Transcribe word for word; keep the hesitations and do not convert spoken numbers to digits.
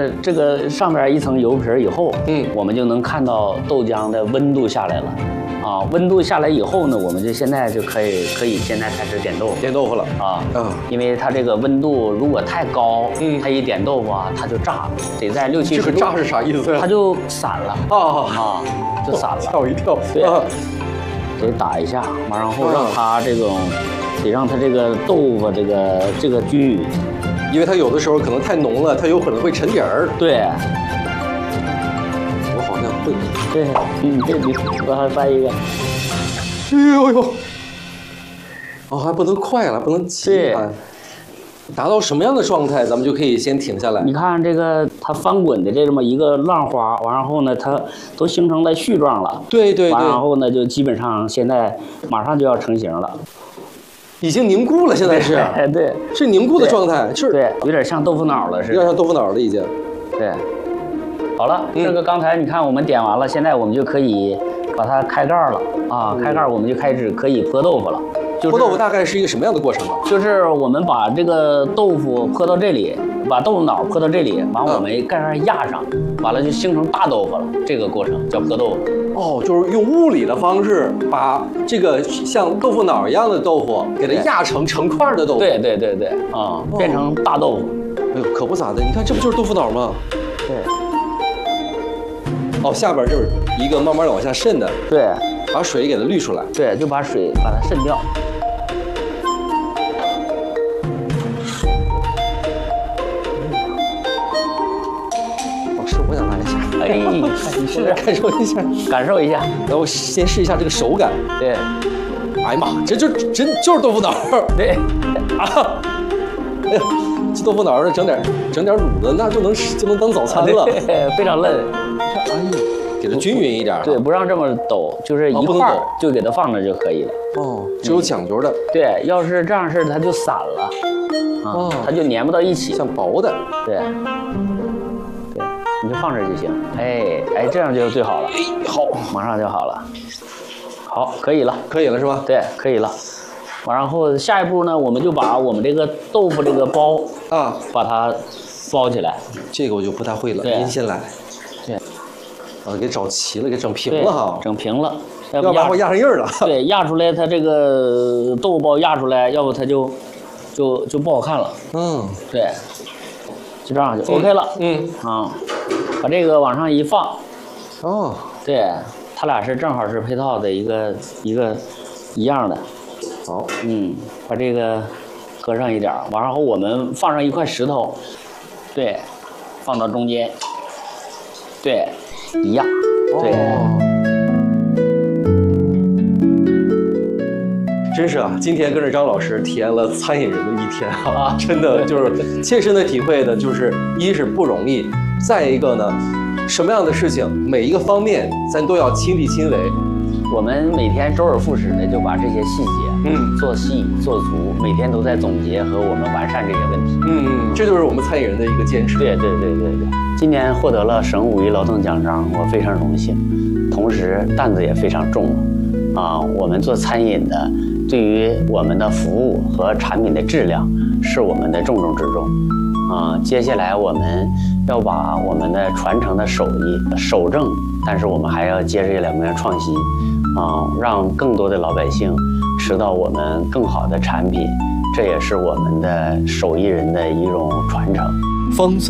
个这个上边一层油皮以后， 嗯， 我们就能看到豆浆的温度下来了。啊，温度下来以后呢，我们就现在就可以可以现在开始点豆腐。 点豆腐了啊， 嗯， 因为它这个温度如果太高， 嗯， 它一点豆腐啊，它就炸，得在六七十度。 这个炸是啥意思呀？ 它就散了。 啊啊，就散了。 吓我一跳。 对，得打一下，完然后让它这种，得让它这个豆腐这个这个均匀。 因为它有的时候可能太浓了，它有可能会沉底儿。 对。 我好像会。 对，嗯，对，你我还翻一个。 哎呦呦！哦，还不能快了，不能急。达到什么样的状态，咱们就可以先停下来。 你看这个它翻滚的这么一个浪花，完然后呢，它都形成了絮状了。 对对对。 完然后呢，就基本上现在马上就要成型了。 已经凝固了，现在是。 对对。 是凝固的状态，是。 对，有点像豆腐脑了似的。 有点像豆腐脑了已经。 对。好了，这个刚才你看我们点完了，现在我们就可以把它开盖了啊，开盖我们就开始可以泼豆腐了。 泼豆腐大概是一个什么样的过程呢？ 就是我们把这个豆腐泼到这里，把豆腐脑泼到这里，完我们盖盖压上，完了就形成大豆腐了。这个过程叫泼豆腐。 哦，就是用物理的方式把这个像豆腐脑一样的豆腐给它压成成块的豆腐。 对对对对，啊、嗯，变成大豆腐。 哎呦，可不咋的，你看这不就是豆腐脑吗？ 对。 哦，下边就是一个慢慢的往下渗的。 对。 把水给它滤出来。 对，就把水把它渗掉。 老师，我想来一下。 哎，你试着感受一下， 感受一下。 然后先试一下这个手感。 对。 哎呀妈，这就真就是豆腐脑。 对。 啊。哎呀，这豆腐脑整点整点卤子，那就能就能当早餐了。 对，非常嫩。 哎呀。给它均匀一点， 对，不让这么抖，就是一块儿就给它放着就可以了。 哦，这有讲究的。 对，要是这样式它就散了，啊，它就粘不到一起， 像薄的。 对，对，你就放这就行。哎哎，这样就最好了。 哎，好， 马上就好了。好，可以了， 可以了是吧？ 对，可以了。完然后下一步呢，我们就把我们这个豆腐这个包啊，把它包起来。 这个我就不太会了，您先来。 对。 啊，给找齐了，给整平了哈， 整平了， 要不然会压上印儿了。 对，压出来它这个豆腐包压出来，要不它就就就不好看了。嗯，对，就这样就 OK 了。嗯啊，把这个往上一放。哦，对，它俩是正好是配套的一个一个一样的。好，嗯，把这个搁上一点，完然后我们放上一块石头，对，放到中间，对。一样，对，哦、 真是啊！今天跟着张老师体验了餐饮人的一天啊，真的就是切身的体会的，就是一是不容易，再一个呢，什么样的事情每一个方面咱都要亲力亲为。 我们每天周而复始的就把这些细节，嗯，做细做足，每天都在总结和我们完善这些问题。 嗯嗯，这就是我们餐饮人的一个坚持。 对对对对对。今年获得了省五一劳动奖章，我非常荣幸，同时担子也非常重啊。我们做餐饮的，对于我们的服务和产品的质量是我们的重中之重啊。接下来我们要把我们的传承的手艺守正，但是我们还要接着两面创新啊，让更多的老百姓吃到我们更好的产品，这也是我们的手艺人的一种传承。方寸。